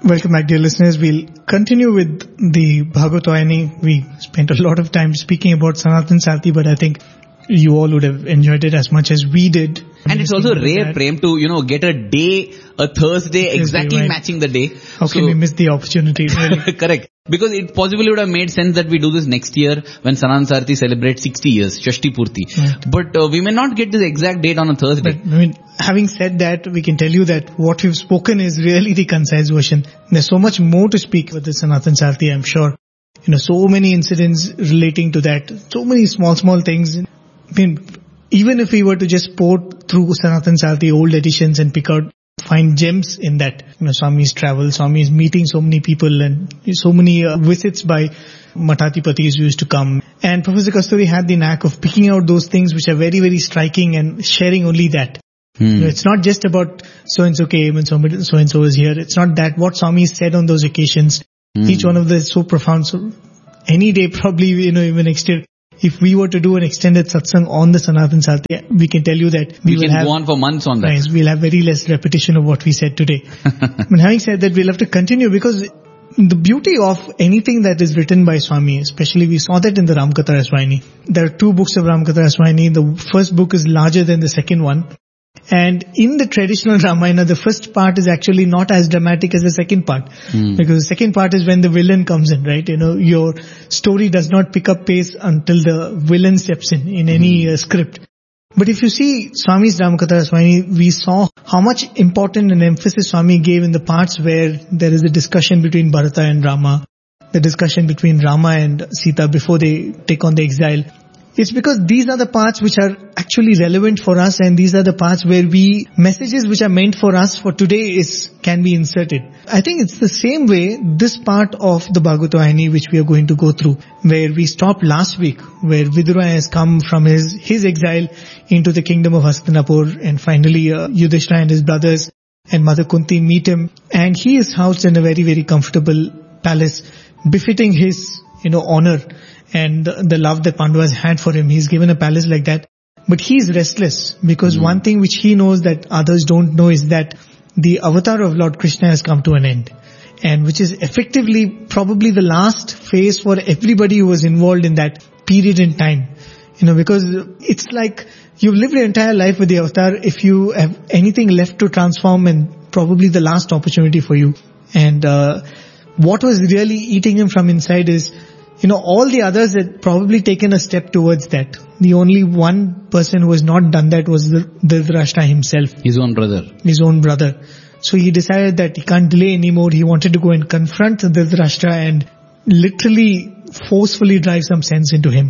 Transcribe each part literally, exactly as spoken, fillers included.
Welcome back, dear listeners. We'll continue with the Bhagavatvayani. We spent a lot of time speaking about Sanatan Sarthi, but I think you all would have enjoyed it as much as we did. And it's also rare, Prem, to, you know, get a day, a Thursday, exactly right, matching the day. How so, can we miss the opportunity? Really? Correct. Because it possibly would have made sense that we do this next year when Sanatan Sarthi celebrates sixty years, Shashti Purti. Right. But uh, we may not get this exact date on a Thursday. But, I mean, having said that, we can tell you that what we've spoken is really the concise version. There's so much more to speak with the Sanatan Sarthi, I'm sure. You know, so many incidents relating to that. So many small, small things. I mean, even if we were to just port through Sanatan Sarthi old editions and pick out, find gems in that, you know, Swami's travel, Swami's meeting so many people and so many uh, visits by Mathatipatis who used to come. And Professor Kasturi had the knack of picking out those things which are very, very striking and sharing only that. Hmm. You know, it's not just about so-and-so came and so-and-so is here. It's not that what Swami said on those occasions. Hmm. Each one of them is so profound. So any day, probably, you know, even next year, if we were to do an extended satsang on the Sanatan Sarthi, we can tell you that we, we will can have, go on for months on that. Nice, we'll have very less repetition of what we said today. But having said that, we'll have to continue because the beauty of anything that is written by Swami, especially we saw that in the Ramakatha Rasvayani. There are two books of Ramakatha Rasvayani. The first book is larger than the second one. And in the traditional Ramayana, the first part is actually not as dramatic as the second part. Mm. Because the second part is when the villain comes in, right? You know, your story does not pick up pace until the villain steps in, in any mm. uh, script. But if you see Swami's Ramakatha Rasvayani, we saw how much important and emphasis Swami gave in the parts where there is a discussion between Bharata and Rama, the discussion between Rama and Sita before they take on the exile. It's because these are the parts which are actually relevant for us, and these are the parts where we, messages which are meant for us for today is, can be inserted. I think it's the same way this part of the Bhagavatvayani which we are going to go through, where we stopped last week, where Vidura has come from his, his exile into the kingdom of Hastinapur, and finally uh, Yudhishthira and his brothers and Mother Kunti meet him, and he is housed in a very, very comfortable palace, befitting his, you know, honor and the love that Pandavas had for him. He's given a palace like that. But he's restless because mm. one thing which he knows that others don't know is that the avatar of Lord Krishna has come to an end. And which is effectively probably the last phase for everybody who was involved in that period in time. You know, because it's like you've lived your entire life with the avatar. If you have anything left to transform, and probably the last opportunity for you. And uh, what was really eating him from inside is, you know, all the others had probably taken a step towards that. The only one person who has not done that was the Dhritarashtra himself. His own brother. His own brother. So he decided that he can't delay anymore. He wanted to go and confront Dhritarashtra and literally forcefully drive some sense into him.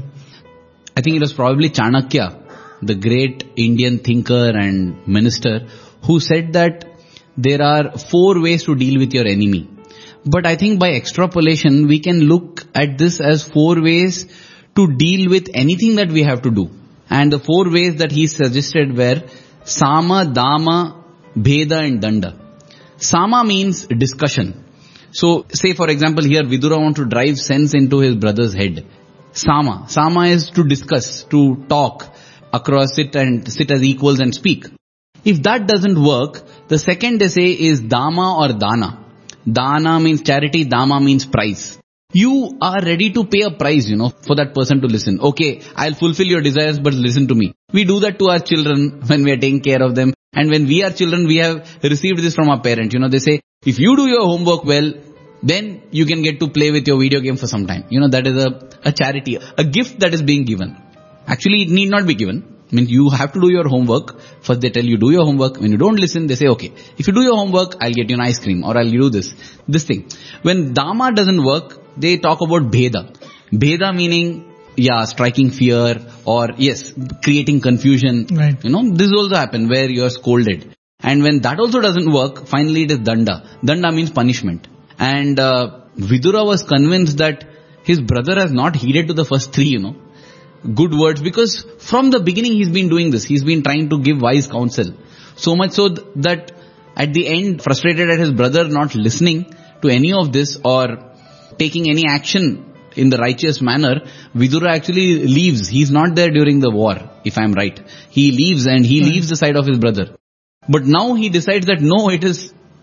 I think it was probably Chanakya, the great Indian thinker and minister, who said that there are four ways to deal with your enemy. But I think by extrapolation, we can look at this as four ways to deal with anything that we have to do. And the four ways that he suggested were Sama, Dama, Bheda and Danda. Sama means discussion. So say for example here Vidura wants to drive sense into his brother's head. Sama. Sama is to discuss, to talk across, sit and sit as equals and speak. If that doesn't work, the second essay is Dama or Dana. Dana means charity, Dama means price. You are ready to pay a price, you know, for that person to listen. Okay, I'll fulfill your desires, but listen to me. We do that to our children when we are taking care of them. And when we are children, we have received this from our parents. You know, they say, if you do your homework well, then you can get to play with your video game for some time. You know, that is a, a charity, a gift that is being given. Actually, it need not be given. I mean, you have to do your homework. First they tell you do your homework. When you don't listen, they say, okay, if you do your homework, I'll get you an ice cream or I'll do this, this thing. When Dama doesn't work, they talk about Bheda. Bheda meaning, yeah, striking fear or yes, creating confusion. Right. You know, this also happen where you're scolded. And when that also doesn't work, finally it is Danda. Danda means punishment. And uh, Vidura was convinced that his brother has not heeded to the first three, you know. Good words, because from the beginning he's been doing this. He's been trying to give wise counsel. So much so th- that at the end, frustrated at his brother not listening to any of this or taking any action in the righteous manner, Vidura actually leaves. He's not there during the war, if I'm right. He leaves and he right. leaves the side of his brother. But now he decides that no, it is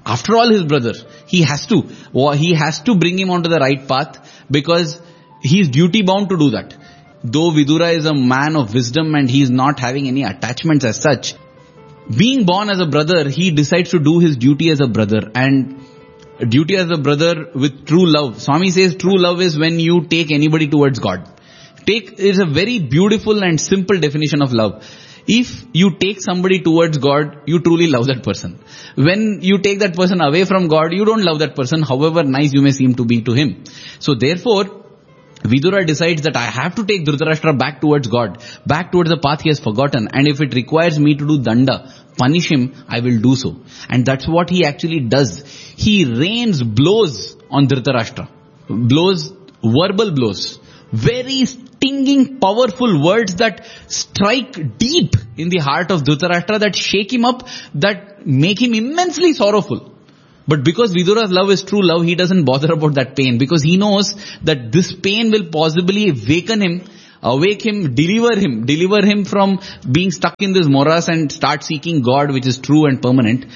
After all, his brother, he has to, he has to bring him onto the right path because he is duty bound to do that. Though Vidura is a man of wisdom and he is not having any attachments as such, being born as a brother, he decides to do his duty as a brother, and duty as a brother with true love. Swami says true love is when you take anybody towards God. Take is a very beautiful and simple definition of love. If you take somebody towards God, you truly love that person. When you take that person away from God, you don't love that person, however nice you may seem to be to him. So therefore, Vidura decides that I have to take Dhritarashtra back towards God, back towards the path he has forgotten, and if it requires me to do danda, punish him, I will do so. And that's what he actually does. He rains blows on Dhritarashtra. Blows, verbal blows. Very stinging, powerful words that strike deep in the heart of Dhritarashtra, that shake him up, that make him immensely sorrowful. But because Vidura's love is true love, he doesn't bother about that pain, because he knows that this pain will possibly awaken him, awake him, deliver him, deliver him from being stuck in this morass and start seeking God, which is true and permanent.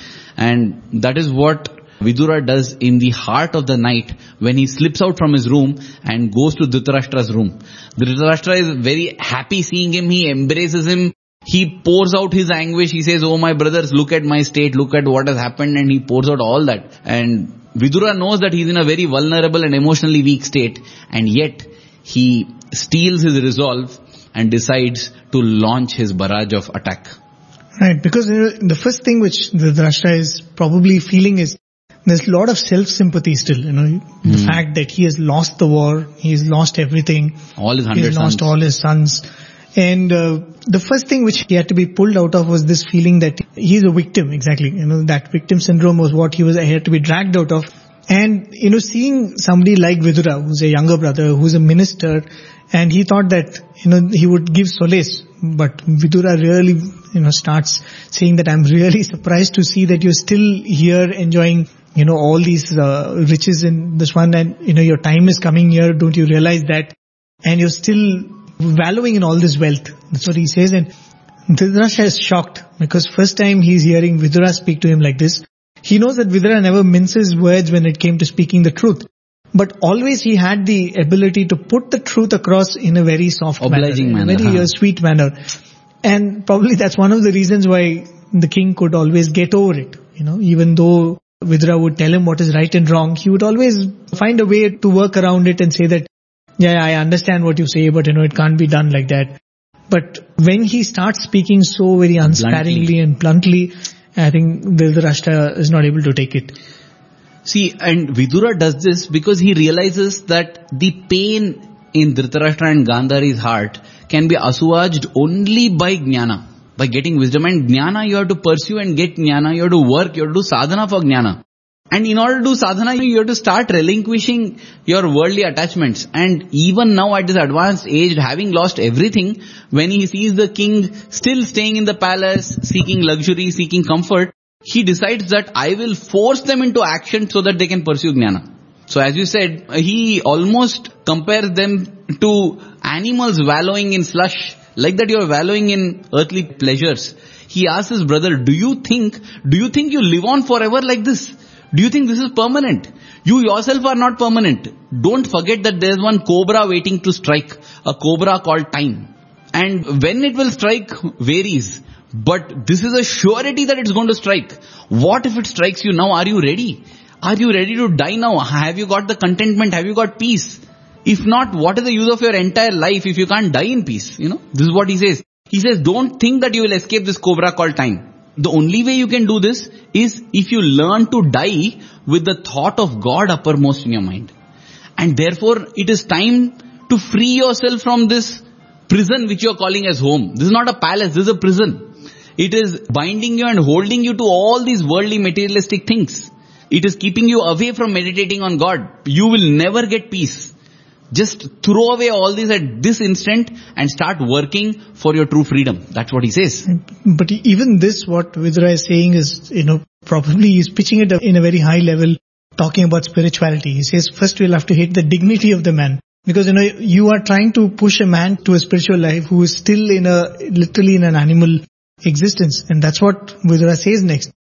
And that is what Vidura does in the heart of the night when he slips out from his room and goes to Dhritarashtra's room. Dhritarashtra is very happy seeing him. He embraces him. He pours out his anguish. He says, oh my brothers, look at my state, look at what has happened, and he pours out all that. And Vidura knows that he's in a very vulnerable and emotionally weak state, and yet he steels his resolve and decides to launch his barrage of attack. Right, because you know, the first thing which Dhritarashtra is probably feeling is there's a lot of self-sympathy still, you know, mm. the fact that he has lost the war, he's lost everything. All his hundred He's sons. lost all his sons. And uh, the first thing which he had to be pulled out of was this feeling that he's a victim, exactly. You know, that victim syndrome was what he was, he had to be dragged out of. And, you know, seeing somebody like Vidura, who's a younger brother, who's a minister, and he thought that, you know, he would give solace. But Vidura really, you know, starts saying that I'm really surprised to see that you're still here enjoying, you know, all these uh, riches in this one, and, you know, your time is coming here. Don't you realize that? And you're still wallowing in all this wealth. That's what he says. And Dhritarashtra is shocked because first time he's hearing Vidura speak to him like this. He knows that Vidura never minces words when it came to speaking the truth. But always he had the ability to put the truth across in a very soft Obliging manner, manner, in a very huh? uh, sweet manner. And probably that's one of the reasons why the king could always get over it. You know, even though Vidura would tell him what is right and wrong, he would always find a way to work around it and say that, yeah, I understand what you say, but you know, it can't be done like that. But when he starts speaking so very unsparingly bluntly. and bluntly, I think Dhritarashtra is not able to take it. See, and Vidura does this because he realizes that the pain in Dhritarashtra and Gandhari's heart can be assuaged only by jnana, by getting wisdom. And jnana you have to pursue, and get jnana, you have to work, you have to do sadhana for jnana. And in order to do sadhana, you have to start relinquishing your worldly attachments. And even now at this advanced age, having lost everything, when he sees the king still staying in the palace, seeking luxury, seeking comfort, he decides that I will force them into action so that they can pursue jnana. So as you said, he almost compares them to animals wallowing in slush, like that you are wallowing in earthly pleasures. He asks his brother, do you think, do you think you live on forever like this? Do you think this is permanent? You yourself are not permanent. Don't forget that there is one cobra waiting to strike, a cobra called time. And when it will strike varies. But this is a surety that it's going to strike. What if it strikes you now? Are you ready? Are you ready to die now? Have you got the contentment? Have you got peace? If not, what is the use of your entire life if you can't die in peace? You know, this is what he says. He says, don't think that you will escape this cobra called time. The only way you can do this is if you learn to die with the thought of God uppermost in your mind. And therefore, it is time to free yourself from this prison which you are calling as home. This is not a palace, this is a prison. It is binding you and holding you to all these worldly materialistic things. It is keeping you away from meditating on God. You will never get peace. Just throw away all these at this instant and start working for your true freedom. That's what he says. But even this, what Vidura is saying is, you know, probably he's pitching it in a very high level, talking about spirituality. He says, first we'll have to hit the dignity of the man. Because, you know, you are trying to push a man to a spiritual life who is still in a, literally in an animal existence. And that's what Vidura says next.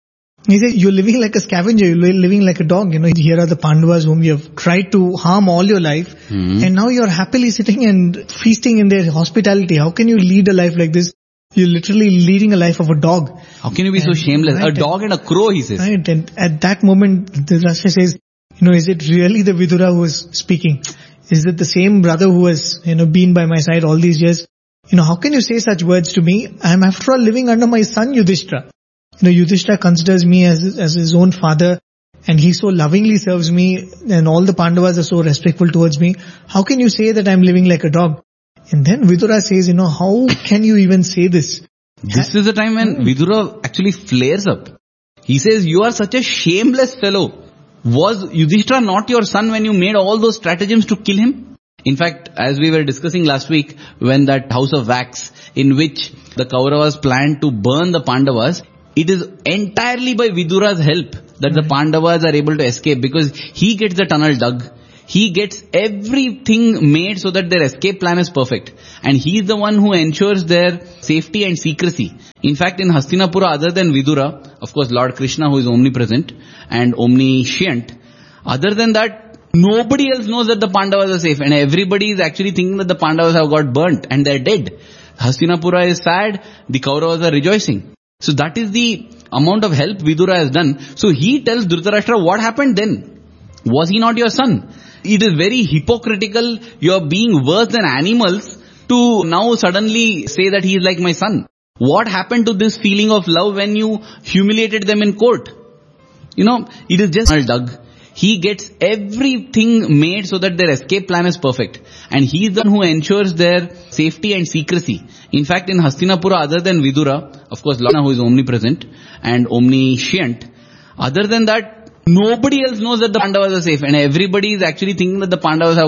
He said, you're living like a scavenger, you're living like a dog. You know, here are the Pandavas whom you have tried to harm all your life. Mm-hmm. And now you're happily sitting and feasting in their hospitality. How can you lead a life like this? You're literally leading a life of a dog. How can you be and, so shameless? Right, a dog and a crow, he says. Right. And at that moment, Dhritarashtra says, you know, is it really the Vidura who is speaking? Is it the same brother who has, you know, been by my side all these years? You know, how can you say such words to me? I am after all living under my son Yudhishthira. You know, Yudhishthira considers me as, as his own father, and he so lovingly serves me, and all the Pandavas are so respectful towards me. How can you say that I'm living like a dog? And then Vidura says, you know, how can you even say this? This is the time when Vidura actually flares up. He says, you are such a shameless fellow. Was Yudhishthira not your son when you made all those stratagems to kill him? In fact, as we were discussing last week, when that house of wax in which the Kauravas planned to burn the Pandavas, it is entirely by Vidura's help that the Pandavas are able to escape, because he gets the tunnel dug. He gets everything made so that their escape plan is perfect. And he is the one who ensures their safety and secrecy. In fact, in Hastinapura, other than Vidura, of course Lord Krishna, who is omnipresent and omniscient, other than that, nobody else knows that the Pandavas are safe. And everybody is actually thinking that the Pandavas have got burnt and they're dead. Hastinapura is sad, the Kauravas are rejoicing. So that is the amount of help Vidura has done. So he tells Dhritarashtra, what happened then? Was he not your son? It is very hypocritical. You are being worse than animals to now suddenly say that he is like my son. What happened to this feeling of love when you humiliated them in court? You know, it is just dug. He gets everything made so that their escape plan is perfect. And he is the one who ensures their safety and secrecy. In fact, in Hastinapura, other than Vidura, of course, Lord Krishna, who is omnipresent and omniscient, other than that, nobody else knows that the Pandavas are safe. And everybody is actually thinking that the Pandavas have